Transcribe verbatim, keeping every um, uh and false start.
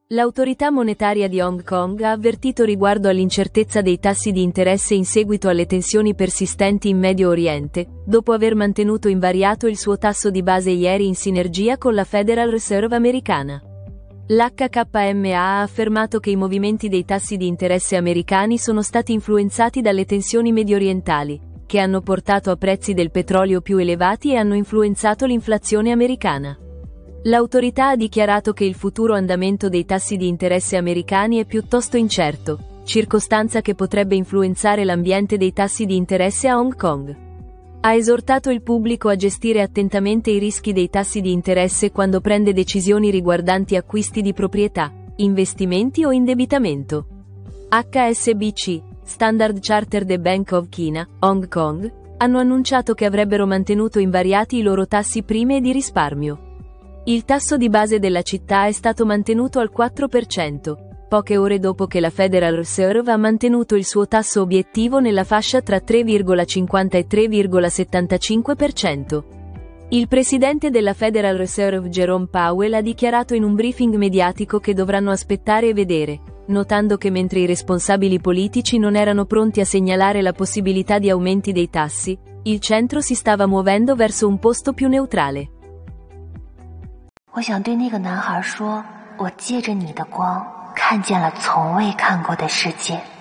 L'autorità monetaria di Hong Kong ha avvertito riguardo all'incertezza dei tassi di interesse in seguito alle tensioni persistenti in Medio Oriente, dopo aver mantenuto invariato il suo tasso di base ieri in sinergia con la Federal Reserve americana. L'H K M A ha affermato che i movimenti dei tassi di interesse americani sono stati influenzati dalle tensioni mediorientali, che hanno portato a prezzi del petrolio più elevati e hanno influenzato l'inflazione americana. L'autorità ha dichiarato che il futuro andamento dei tassi di interesse americani è piuttosto incerto, circostanza che potrebbe influenzare l'ambiente dei tassi di interesse a Hong Kong. Ha esortato il pubblico a gestire attentamente i rischi dei tassi di interesse quando prende decisioni riguardanti acquisti di proprietà, investimenti o indebitamento. H S B C, Standard Chartered e Bank of China, Hong Kong, hanno annunciato che avrebbero mantenuto invariati i loro tassi prime e di risparmio. Il tasso di base della città è stato mantenuto al quattro per cento, poche ore dopo che la Federal Reserve ha mantenuto il suo tasso obiettivo nella fascia tra tre virgola cinquanta e tre virgola settantacinque per cento. Il presidente della Federal Reserve Jerome Powell ha dichiarato in un briefing mediatico che dovranno aspettare e vedere, notando che mentre i responsabili politici non erano pronti a segnalare la possibilità di aumenti dei tassi, il centro si stava muovendo verso un posto più neutrale. 我想对那个男孩说，我借着你的光，看见了从未看过的世界。